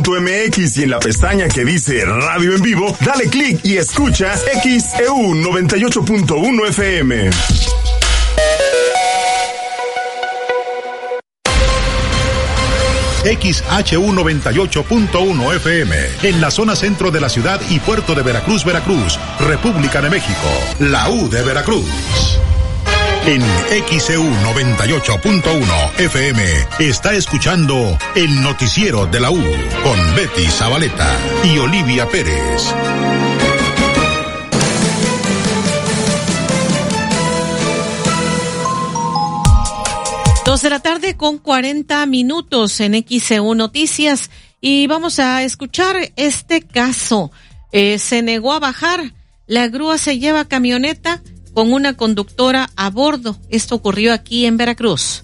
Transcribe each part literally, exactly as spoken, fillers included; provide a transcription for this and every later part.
M X y en la pestaña que dice Radio en Vivo, dale clic y escucha X E U noventa y ocho punto uno F M. X H U noventa y ocho punto uno F M, en la zona centro de la ciudad y puerto de Veracruz, Veracruz, República de México, la U de Veracruz. En X E U noventa y ocho punto uno F M está escuchando el noticiero de la U con Betty Zabaleta y Olivia Pérez. Dos de la tarde con cuarenta minutos en X E U Noticias y vamos a escuchar este caso. Eh, se negó a bajar, la grúa se lleva camioneta con una conductora a bordo. Esto ocurrió aquí en Veracruz.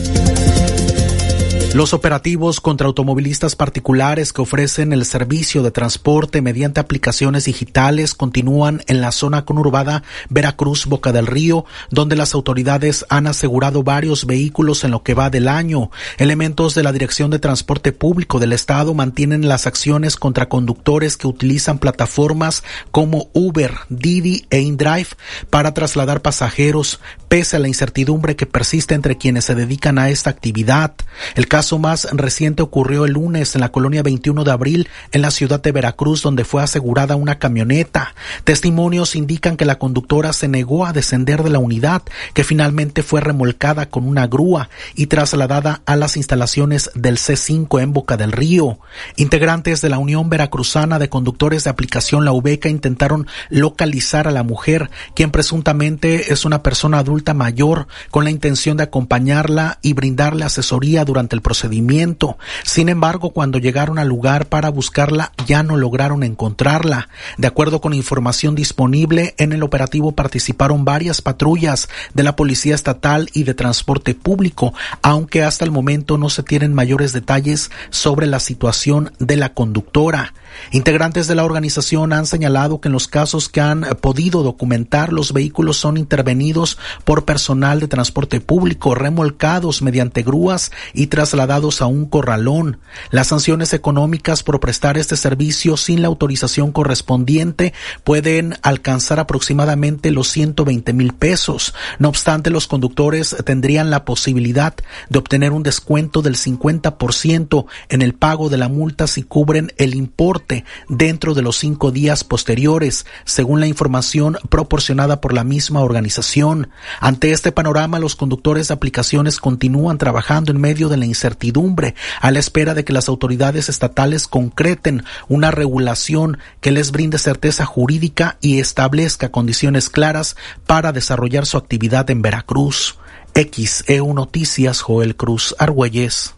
Los operativos contra automovilistas particulares que ofrecen el servicio de transporte mediante aplicaciones digitales continúan en la zona conurbada Veracruz-Boca del Río, donde las autoridades han asegurado varios vehículos en lo que va del año. Elementos de la Dirección de Transporte Público del Estado mantienen las acciones contra conductores que utilizan plataformas como Uber, Didi e InDrive para trasladar pasajeros, pese a la incertidumbre que persiste entre quienes se dedican a esta actividad. El caso más reciente ocurrió el lunes en la colonia veintiuno de abril en la ciudad de Veracruz, donde fue asegurada una camioneta. Testimonios indican que la conductora se negó a descender de la unidad, que finalmente fue remolcada con una grúa y trasladada a las instalaciones del C cinco en Boca del Río. Integrantes de la Unión Veracruzana de Conductores de Aplicación, la UVECA, intentaron localizar a la mujer, quien presuntamente es una persona adulta mayor, con la intención de acompañarla y brindarle asesoría durante el procedimiento. Sin embargo, cuando llegaron al lugar para buscarla, ya no lograron encontrarla. De acuerdo con información disponible, en el operativo participaron varias patrullas de la Policía Estatal y de Transporte Público, aunque hasta el momento no se tienen mayores detalles sobre la situación de la conductora. Integrantes de la organización han señalado que en los casos que han podido documentar, los vehículos son intervenidos por personal de transporte público, remolcados mediante grúas y trasladados a un corralón. Las sanciones económicas por prestar este servicio sin la autorización correspondiente pueden alcanzar aproximadamente los ciento veinte mil pesos. No obstante, los conductores tendrían la posibilidad de obtener un descuento del cincuenta por ciento en el pago de la multa si cubren el importe dentro de los cinco días posteriores, según la información proporcionada por la misma organización. Ante este panorama, los conductores de aplicaciones continúan trabajando en medio de la incertidumbre, a la espera de que las autoridades estatales concreten una regulación que les brinde certeza jurídica y establezca condiciones claras para desarrollar su actividad en Veracruz. X E U Noticias, Joel Cruz Argüelles.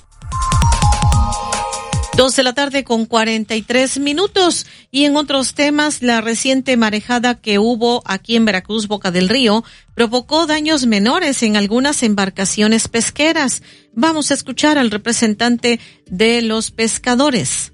Dos de la tarde con cuarenta y tres minutos. Y en otros temas, la reciente marejada que hubo aquí en Veracruz, Boca del Río, provocó daños menores en algunas embarcaciones pesqueras. Vamos a escuchar al representante de los pescadores.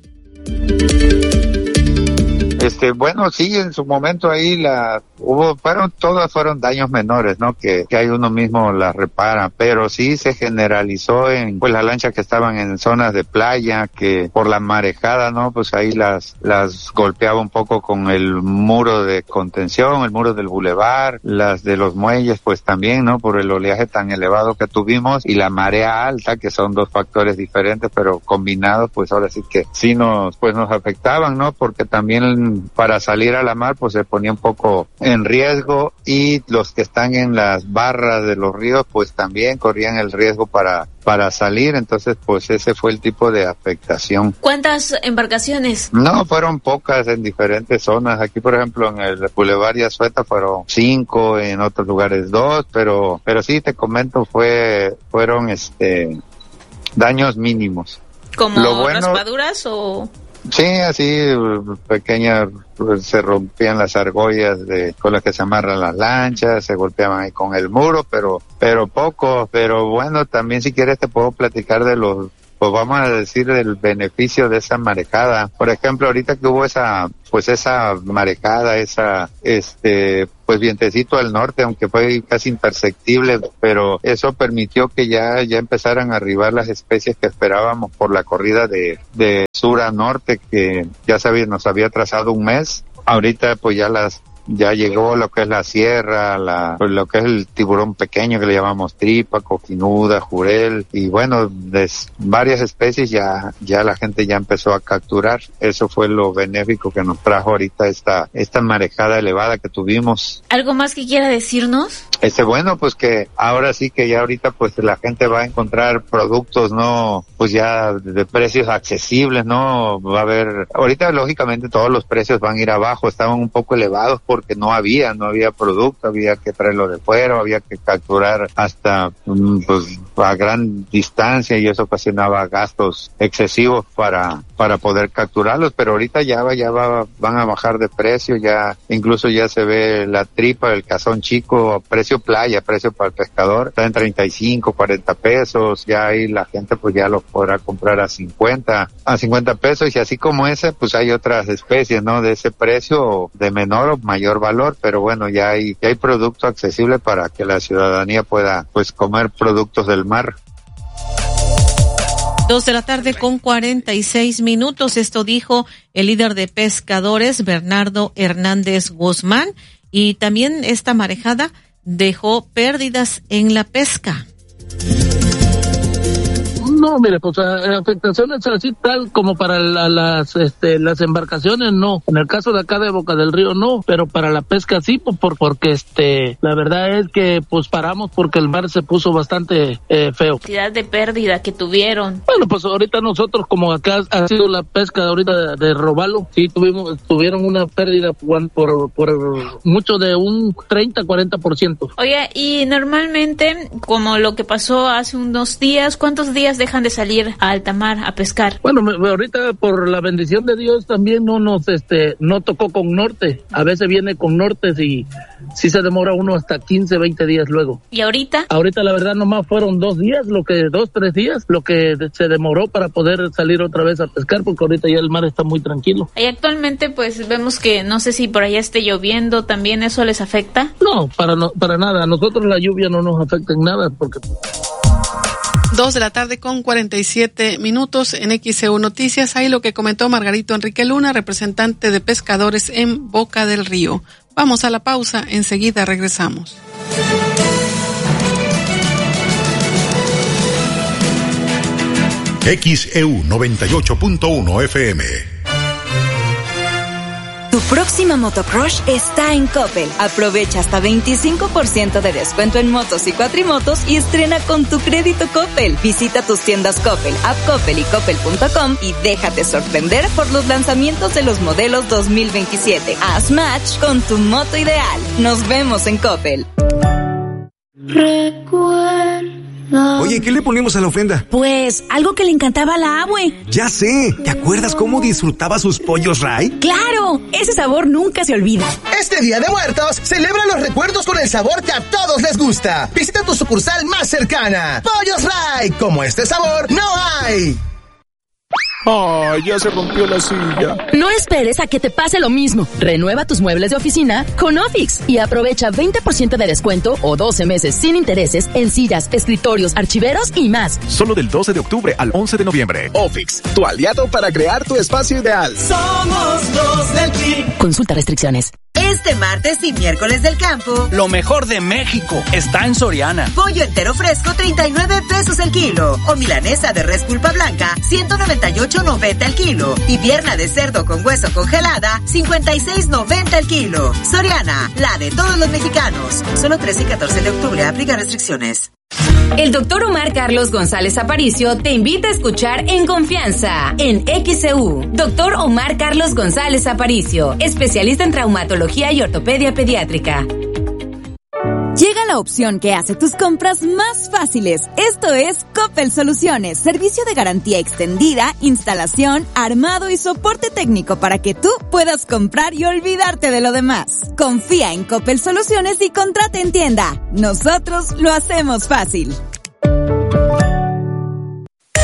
Este, bueno, sí, en su momento ahí la hubo, fueron, todas fueron daños menores, ¿no? Que, que ahí uno mismo las repara, pero sí se generalizó en, pues las lanchas que estaban en zonas de playa, que por la marejada, ¿no? Pues ahí las, las golpeaba un poco con el muro de contención, el muro del bulevar, las de los muelles, pues también, ¿no? Por el oleaje tan elevado que tuvimos y la marea alta, que son dos factores diferentes, pero combinados, pues ahora sí que sí nos, pues nos afectaban, ¿no? Porque también para salir a la mar pues se ponía un poco en riesgo y los que están en las barras de los ríos pues también corrían el riesgo para para salir, entonces pues ese fue el tipo de afectación. ¿Cuántas embarcaciones? No, fueron pocas en diferentes zonas. Aquí por ejemplo en el Boulevard de Azueta fueron cinco, en otros lugares dos, pero pero sí te comento fue fueron este daños mínimos. ¿Como Lo bueno, raspaduras o...? Sí, así pequeñas, pues, se rompían las argollas de con las que se amarran las lanchas, se golpeaban ahí con el muro, pero pero poco, pero bueno, también si quieres te puedo platicar de los, pues vamos a decir del beneficio de esa marejada. Por ejemplo, ahorita que hubo esa, pues esa marejada, esa, este, pues vientecito al norte, aunque fue casi imperceptible, pero eso permitió que ya, ya empezaran a arribar las especies que esperábamos por la corrida de, de sur a norte, que ya sabía, nos había trazado un mes. Ahorita pues ya las ya llegó lo que es la sierra, la, pues lo que es el tiburón pequeño que le llamamos tripa, coquinuda, jurel, y bueno, de varias especies ya, ya la gente ya empezó a capturar. Eso fue lo benéfico que nos trajo ahorita esta, esta marejada elevada que tuvimos. ¿Algo más que quiera decirnos? Este, bueno, pues que ahora sí que ya ahorita pues la gente va a encontrar productos, ¿no? Pues ya de precios accesibles, ¿no? Va a haber, ahorita lógicamente todos los precios van a ir abajo, estaban un poco elevados porque no había, no había producto, había que traerlo de fuera, había que capturar hasta, pues, a gran distancia y eso ocasionaba gastos excesivos para, para poder capturarlos, pero ahorita ya va, ya va, van a bajar de precio, ya, incluso ya se ve la tripa, el cazón chico, precio playa, precio para el pescador, está en treinta y cinco, cuarenta pesos, ya ahí la gente pues ya lo podrá comprar a cincuenta, a cincuenta pesos, y así como ese, pues hay otras especies, ¿no? De ese precio, de menor o mayor valor, pero bueno, ya hay, ya hay producto accesible para que la ciudadanía pueda pues comer productos del mar. Dos de la tarde con cuarenta y seis minutos. Esto dijo el líder de pescadores, Bernardo Hernández Guzmán, y también esta marejada dejó pérdidas en la pesca. No, mire, pues afectaciones así tal como para la, las este, las embarcaciones no. En el caso de acá de Boca del Río no, pero para la pesca sí, pues por, porque este la verdad es que pues paramos porque el mar se puso bastante eh, feo. Cantidad de pérdida que tuvieron. Bueno, pues ahorita nosotros como acá ha sido la pesca ahorita de, de robalo, sí tuvimos tuvieron una pérdida por, por, por mucho de un treinta a cuarenta por ciento. Oye, y normalmente como lo que pasó hace unos días, ¿cuántos días dejan de salir a alta mar a pescar? Bueno, ahorita por la bendición de Dios también no nos este no tocó con norte. A veces viene con norte y sí se demora uno hasta quince, veinte días luego. ¿Y ahorita? Ahorita la verdad nomás fueron dos días, lo que dos, tres días, lo que se demoró para poder salir otra vez a pescar, porque ahorita ya el mar está muy tranquilo. Y actualmente pues vemos que no sé si por allá esté lloviendo, ¿también eso les afecta? No, para no, para nada. A nosotros la lluvia no nos afecta en nada porque... Dos de la tarde con cuarenta y siete minutos en X E U Noticias. Ahí lo que comentó Margarito Enrique Luna, representante de pescadores en Boca del Río. Vamos a la pausa, enseguida regresamos. X E U noventa y ocho punto uno F M. Tu próxima motocrush está en Coppel. Aprovecha hasta veinticinco por ciento de descuento en motos y cuatrimotos y estrena con tu crédito Coppel. Visita tus tiendas Coppel, App Coppel y Coppel punto com y déjate sorprender por los lanzamientos de los modelos dos mil veintisiete. Haz match con tu moto ideal. Nos vemos en Coppel. Recuerda. Oye, ¿qué le ponemos a la ofrenda? Pues, algo que le encantaba a la abue. Ya sé. ¿Te acuerdas cómo disfrutaba sus pollos Ray? ¡Claro! Ese sabor nunca se olvida. Este Día de Muertos, celebra los recuerdos con el sabor que a todos les gusta. Visita tu sucursal más cercana. Pollos Ray. Como este sabor, no hay. ¡Ay, ya se rompió la silla! No esperes a que te pase lo mismo. Renueva tus muebles de oficina con Ofix y aprovecha veinte por ciento de descuento o doce meses sin intereses en sillas, escritorios, archiveros y más. Solo del doce de octubre al once de noviembre. Ofix, tu aliado para crear tu espacio ideal. Somos los del team. Consulta restricciones. Este martes y miércoles del campo, lo mejor de México está en Soriana. Pollo entero fresco, treinta y nueve pesos el kilo. O milanesa de res pulpa blanca, ciento noventa y ocho noventa el kilo. Y pierna de cerdo con hueso congelada, cincuenta y seis noventa el kilo. Soriana, la de todos los mexicanos. Solo trece y catorce de octubre, aplica restricciones. El doctor Omar Carlos González Aparicio te invita a escuchar En Confianza, en X E U. Doctor Omar Carlos González Aparicio, especialista en traumatología y ortopedia pediátrica. Llega la opción que hace tus compras más fáciles. Esto es Coppel Soluciones, servicio de garantía extendida, instalación, armado y soporte técnico para que tú puedas comprar y olvidarte de lo demás. Confía en Coppel Soluciones y contrata en tienda. Nosotros lo hacemos fácil.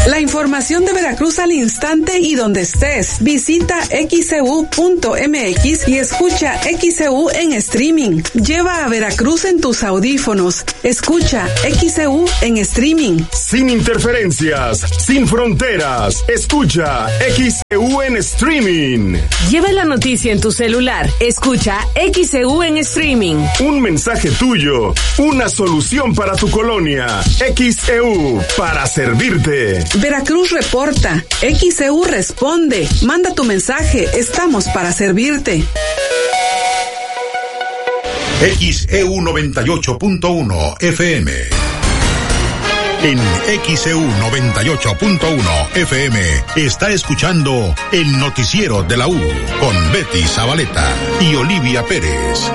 La información de Veracruz al instante y donde estés. Visita equis ce u punto eme equis y escucha X C U en streaming. Lleva a Veracruz en tus audífonos. Escucha X C U en streaming. Sin interferencias, sin fronteras. Escucha X C U en streaming. Lleva la noticia en tu celular. Escucha X C U en streaming. Un mensaje tuyo, una solución para tu colonia. X C U, para servirte. Veracruz reporta. X C U responde. Manda tu mensaje. Estamos para servirte. X E U noventa y ocho punto uno F M. En X E U noventa y ocho punto uno F M está escuchando el noticiero de la U con Betty Zabaleta y Olivia Pérez.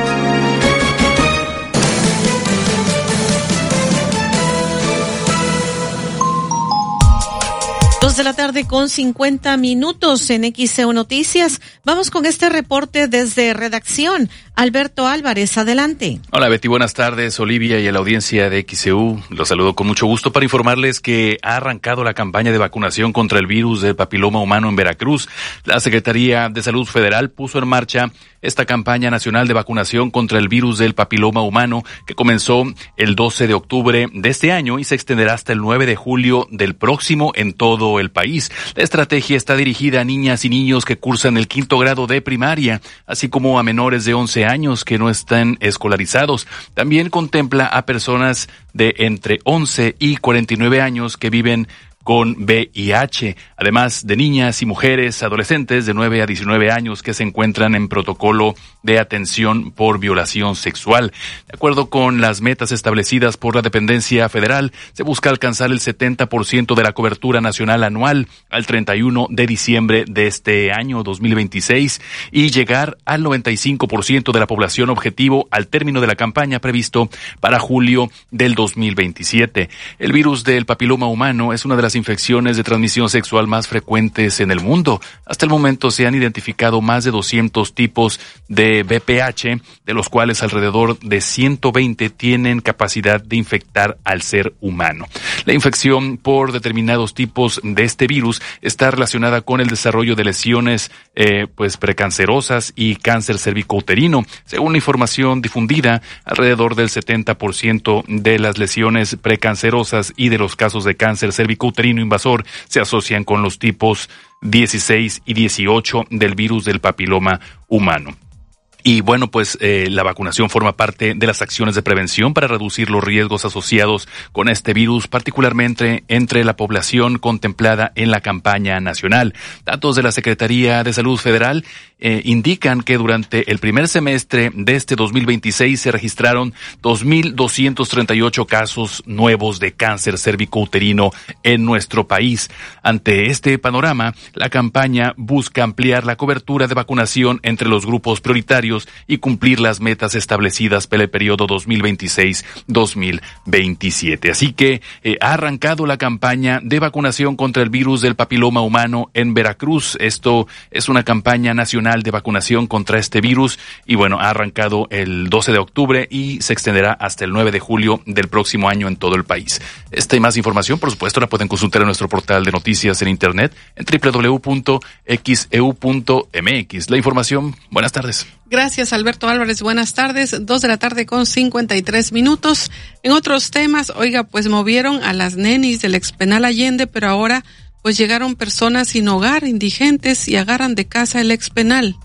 Dos de la tarde con cincuenta minutos en X C U Noticias. Vamos con este reporte desde redacción. Alberto Álvarez, adelante. Hola Betty, buenas tardes, Olivia y a la audiencia de X C U. Los saludo con mucho gusto para informarles que ha arrancado la campaña de vacunación contra el virus del papiloma humano en Veracruz. La Secretaría de Salud Federal puso en marcha esta campaña nacional de vacunación contra el virus del papiloma humano que comenzó el doce de octubre de este año y se extenderá hasta el nueve de julio del próximo en todo el país. La estrategia está dirigida a niñas y niños que cursan el quinto grado de primaria, así como a menores de once años que no están escolarizados. También contempla a personas de entre once y cuarenta y nueve años que viven con V I H, además de niñas y mujeres adolescentes de nueve a diecinueve años que se encuentran en protocolo de atención por violación sexual. De acuerdo con las metas establecidas por la dependencia federal, se busca alcanzar el setenta por ciento de la cobertura nacional anual al treinta y uno de diciembre de este año dos mil veintiséis y llegar al noventa y cinco por ciento de la población objetivo al término de la campaña previsto para julio del dos mil veintisiete. El virus del papiloma humano es una de las infecciones de transmisión sexual más frecuentes en el mundo. Hasta el momento se han identificado más de doscientos tipos de V P H, de los cuales alrededor de ciento veinte tienen capacidad de infectar al ser humano. La infección por determinados tipos de este virus está relacionada con el desarrollo de lesiones eh, pues precancerosas y cáncer cervicouterino. Según la información difundida, alrededor del setenta por ciento de las lesiones precancerosas y de los casos de cáncer cervicouterino invasor se asocian con los tipos dieciséis y dieciocho del virus del papiloma humano. Y bueno, pues eh, la vacunación forma parte de las acciones de prevención para reducir los riesgos asociados con este virus, particularmente entre la población contemplada en la campaña nacional. Datos de la Secretaría de Salud Federal eh, indican que durante el primer semestre de este dos mil veintiséis se registraron dos mil doscientos treinta y ocho casos nuevos de cáncer cervicouterino en nuestro país. Ante este panorama, la campaña busca ampliar la cobertura de vacunación entre los grupos prioritarios y cumplir las metas establecidas para el periodo dos mil veintiséis dos mil veintisiete. Así que eh, ha arrancado la campaña de vacunación contra el virus del papiloma humano en Veracruz. Esto es una campaña nacional de vacunación contra este virus y bueno, ha arrancado el doce de octubre y se extenderá hasta el nueve de julio del próximo año en todo el país. Esta y más información, por supuesto, la pueden consultar en nuestro portal de noticias en internet en doble u doble u doble u punto equis e u punto eme equis. La información, buenas tardes. Gracias, Alberto Álvarez. Buenas tardes. Dos de la tarde con cincuenta y tres minutos. En otros temas, oiga, pues movieron a las nenis del expenal Allende, pero ahora pues llegaron personas sin hogar, indigentes, y agarran de casa el expenal.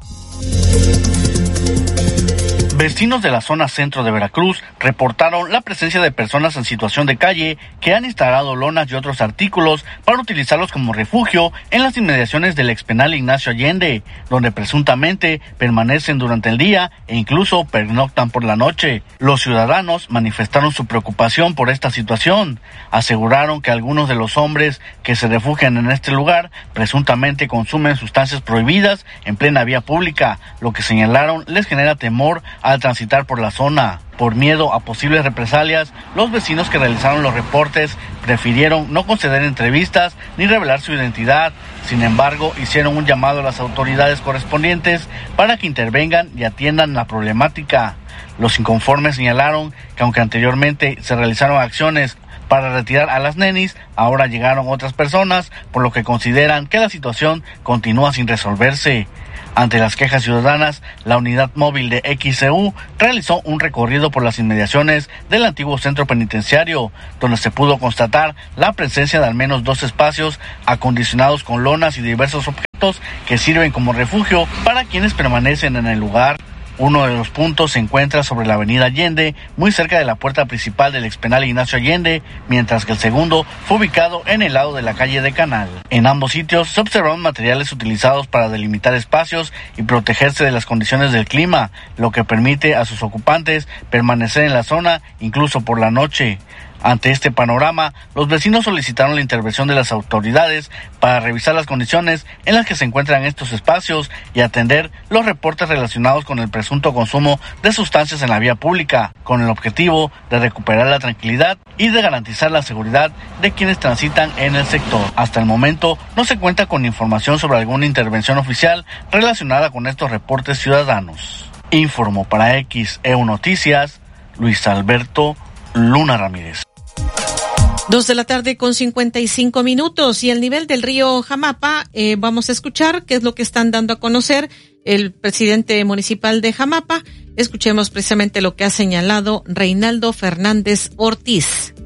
Vecinos de la zona centro de Veracruz reportaron la presencia de personas en situación de calle que han instalado lonas y otros artículos para utilizarlos como refugio en las inmediaciones del expenal Ignacio Allende, donde presuntamente permanecen durante el día e incluso pernoctan por la noche. Los ciudadanos manifestaron su preocupación por esta situación. Aseguraron que algunos de los hombres que se refugian en este lugar presuntamente consumen sustancias prohibidas en plena vía pública, lo que señalaron les genera temor al transitar por la zona. Por miedo a posibles represalias, los vecinos que realizaron los reportes prefirieron no conceder entrevistas ni revelar su identidad. Sin embargo, hicieron un llamado a las autoridades correspondientes para que intervengan y atiendan la problemática. Los inconformes señalaron que aunque anteriormente se realizaron acciones Para retirar a las nenis, ahora llegaron otras personas, por lo que consideran que la situación continúa sin resolverse. Ante las quejas ciudadanas, la unidad móvil de X C U realizó un recorrido por las inmediaciones del antiguo centro penitenciario, donde se pudo constatar la presencia de al menos dos espacios acondicionados con lonas y diversos objetos que sirven como refugio para quienes permanecen en el lugar. Uno de los puntos se encuentra sobre la avenida Allende, muy cerca de la puerta principal del expenal Ignacio Allende, mientras que el segundo fue ubicado en el lado de la calle de Canal. En ambos sitios se observaron materiales utilizados para delimitar espacios y protegerse de las condiciones del clima, lo que permite a sus ocupantes permanecer en la zona incluso por la noche. Ante este panorama, los vecinos solicitaron la intervención de las autoridades para revisar las condiciones en las que se encuentran estos espacios y atender los reportes relacionados con el presunto consumo de sustancias en la vía pública, con el objetivo de recuperar la tranquilidad y de garantizar la seguridad de quienes transitan en el sector. Hasta el momento, no se cuenta con información sobre alguna intervención oficial relacionada con estos reportes ciudadanos. Informó para X E U Noticias, Luis Alberto Luna Ramírez. Dos de la tarde con cincuenta y cinco minutos y el nivel del río Jamapa, eh, vamos a escuchar qué es lo que están dando a conocer el presidente municipal de Jamapa. Escuchemos precisamente lo que ha señalado Reinaldo Fernández Ortiz.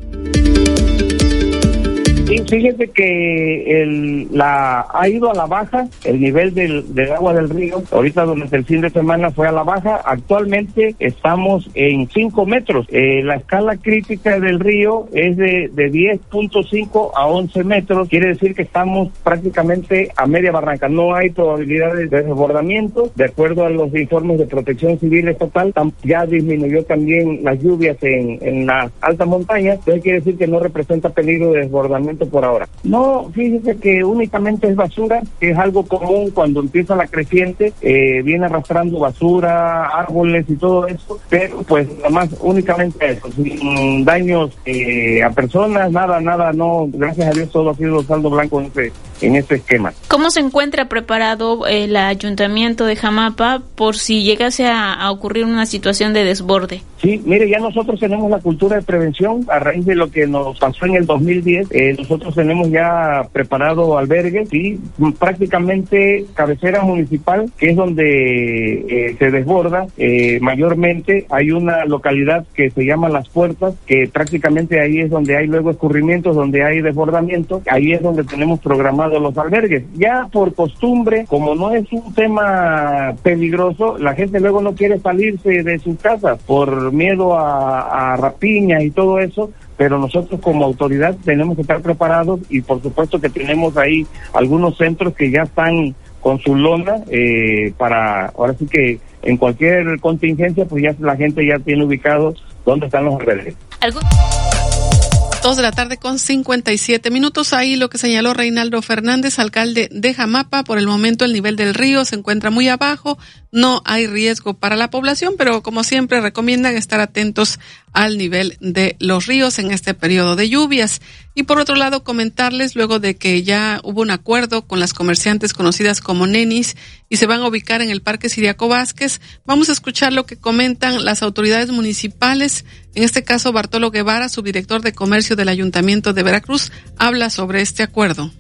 Sí, fíjese que el, la, ha ido a la baja el nivel del, del agua del río. Ahorita durante el fin de semana fue a la baja. Actualmente estamos en cinco metros. Eh, la escala crítica del río es de, de diez punto cinco a once metros. Quiere decir que estamos prácticamente a media barranca. No hay probabilidades de desbordamiento. De acuerdo a los informes de Protección Civil Estatal, ya disminuyó también las lluvias en, en las altas montañas. Entonces quiere decir que no representa peligro de desbordamiento por ahora. No, fíjese que únicamente es basura, que es algo común cuando empieza la creciente, eh, viene arrastrando basura, árboles y todo eso, pero pues nada más únicamente eso, sin daños eh, a personas, nada, nada, no, gracias a Dios todo ha sido saldo blanco en este, en este esquema. ¿Cómo se encuentra preparado el ayuntamiento de Jamapa por si llegase a, a ocurrir una situación de desborde? Sí, mire, ya nosotros tenemos la cultura de prevención a raíz de lo que nos pasó en el dos mil diez. Eh, nosotros tenemos ya preparado albergues y prácticamente cabecera municipal, que es donde eh, se desborda eh, mayormente. Hay una localidad que se llama Las Puertas, que prácticamente ahí es donde hay luego escurrimientos, donde hay desbordamiento. Ahí es donde tenemos programados los albergues. Ya por costumbre, como no es un tema peligroso, la gente luego no quiere salirse de sus casas por miedo a, a rapiñas y todo eso, pero nosotros como autoridad tenemos que estar preparados y por supuesto que tenemos ahí algunos centros que ya están con su lona eh, para, ahora sí que en cualquier contingencia pues ya la gente ya tiene ubicado dónde están los albergues. ¿Algo? Dos de la tarde con cincuenta y siete minutos. Ahí lo que señaló Reinaldo Fernández, alcalde de Jamapa. Por el momento el nivel del río se encuentra muy abajo, no hay riesgo para la población, pero como siempre recomiendan estar atentos al nivel de los ríos en este periodo de lluvias. Y por otro lado, comentarles, luego de que ya hubo un acuerdo con las comerciantes conocidas como nenis y se van a ubicar en el Parque Ciriaco Vázquez, vamos a escuchar lo que comentan las autoridades municipales. En este caso, Bartolo Guevara, subdirector de comercio del Ayuntamiento de Veracruz, habla sobre este acuerdo.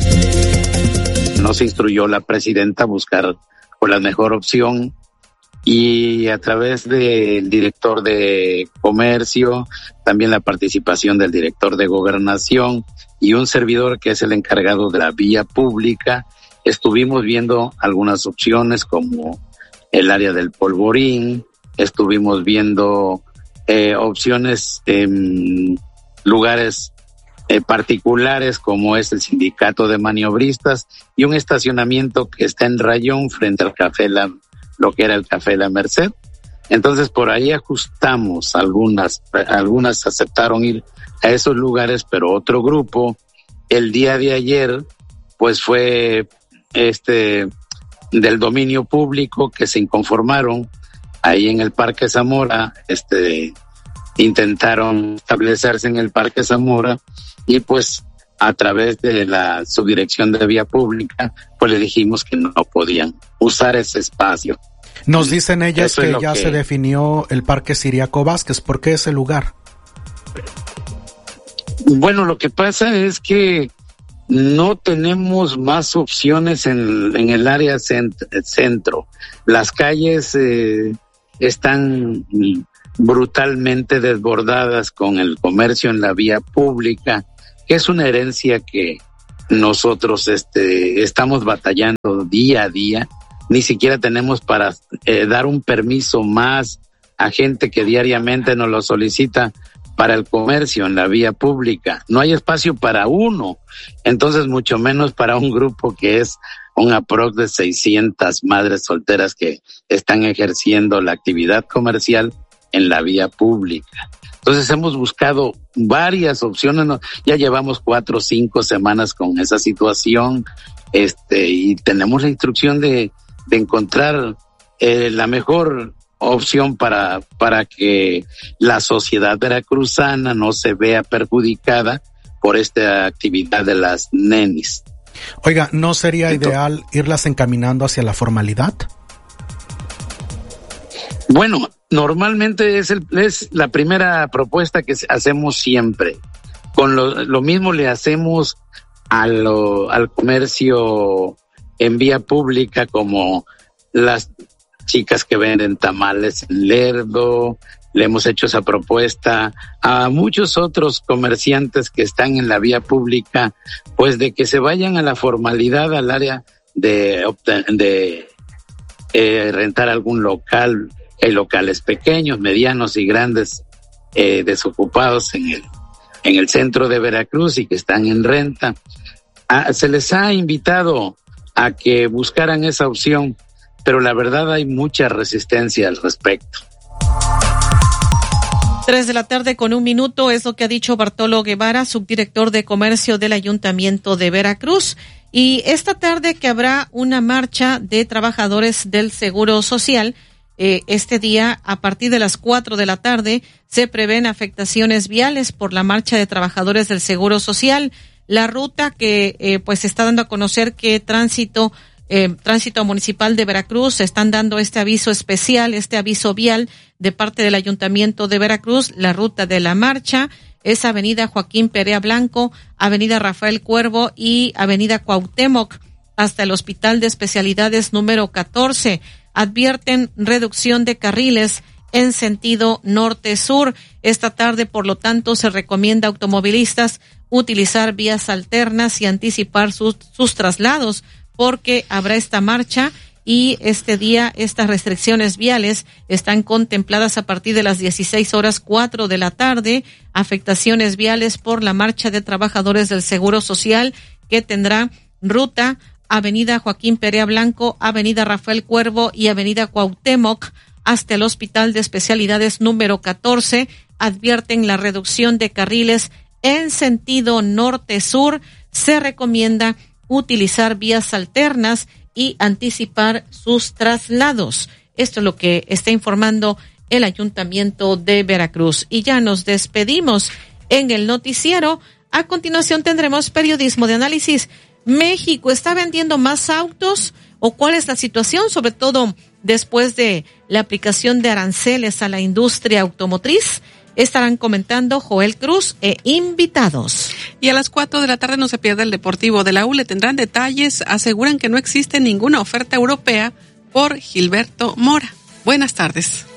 Nos instruyó la presidenta a buscar por la mejor opción y a través del director de comercio, también la participación del director de gobernación y un servidor que es el encargado de la vía pública, estuvimos viendo algunas opciones como el área del Polvorín, estuvimos viendo eh, opciones en lugares eh, particulares como es el sindicato de maniobristas y un estacionamiento que está en Rayón frente al café La lo que era el Café La Merced. Entonces por ahí ajustamos algunas, algunas aceptaron ir a esos lugares, pero otro grupo, el día de ayer, pues fue este del dominio público que se inconformaron ahí en el Parque Zamora, este intentaron establecerse en el Parque Zamora y pues a través de la subdirección de vía pública, pues le dijimos que no podían usar ese espacio. Nos dicen ellas Eso que es ya que... se definió el Parque Ciriaco Vázquez. ¿Por qué ese lugar? Bueno, lo que pasa es que no tenemos más opciones en, en el área cent- centro. Las calles eh, están brutalmente desbordadas con el comercio en la vía pública, que es una herencia que nosotros este, estamos batallando día a día. Ni siquiera tenemos para eh, dar un permiso más a gente que diariamente nos lo solicita para el comercio en la vía pública. No hay espacio para uno, entonces mucho menos para un grupo que es un aprox de seiscientas madres solteras que están ejerciendo la actividad comercial en la vía pública. Entonces hemos buscado varias opciones, ¿no? Ya llevamos cuatro o cinco semanas con esa situación, este, y tenemos la instrucción de, de encontrar eh, la mejor opción para, para que la sociedad veracruzana no se vea perjudicada por esta actividad de las nenis. Oiga, ¿no sería Entonces, ideal irlas encaminando hacia la formalidad? Bueno, normalmente es, el, es la primera propuesta que hacemos siempre. Con lo, lo mismo le hacemos a lo, al comercio en vía pública, como las chicas que venden tamales en Lerdo. Le hemos hecho esa propuesta a muchos otros comerciantes que están en la vía pública, pues de que se vayan a la formalidad, al área de, de eh, rentar algún local. Hay locales pequeños, medianos y grandes eh, desocupados en el en el centro de Veracruz y que están en renta. Ah, se les ha invitado a que buscaran esa opción, pero la verdad hay mucha resistencia al respecto. Tres de la tarde con un minuto es lo que ha dicho Bartolo Guevara, subdirector de comercio del Ayuntamiento de Veracruz. Y esta tarde que habrá una marcha de trabajadores del Seguro Social. Eh, este día, a partir de las cuatro de la tarde, se prevén afectaciones viales por la marcha de trabajadores del Seguro Social. La ruta que eh, pues está dando a conocer que Tránsito eh, Tránsito Municipal de Veracruz están dando este aviso especial, este aviso vial de parte del Ayuntamiento de Veracruz. La ruta de la marcha es Avenida Joaquín Perea Blanco, Avenida Rafael Cuervo y Avenida Cuauhtémoc hasta el Hospital de Especialidades número catorce. Advierten reducción de carriles en sentido norte-sur. Esta tarde, por lo tanto, se recomienda a automovilistas utilizar vías alternas y anticipar sus, sus traslados, porque habrá esta marcha y este día estas restricciones viales están contempladas a partir de las dieciséis horas cuatro de la tarde. Afectaciones viales por la marcha de trabajadores del Seguro Social, que tendrá ruta Avenida Joaquín Perea Blanco, Avenida Rafael Cuervo y Avenida Cuauhtémoc hasta el Hospital de Especialidades número catorce. Advierten la reducción de carriles en sentido norte-sur. Se recomienda utilizar vías alternas y anticipar sus traslados. Esto es lo que está informando el Ayuntamiento de Veracruz. Y ya nos despedimos en el noticiero. A continuación tendremos periodismo de análisis. ¿México está vendiendo más autos o cuál es la situación, sobre todo después de la aplicación de aranceles a la industria automotriz? Estarán comentando Joel Cruz e invitados. Y a las cuatro de la tarde no se pierda el Deportivo de la U. Le tendrán detalles. Aseguran que no existe ninguna oferta europea por Gilberto Mora. Buenas tardes.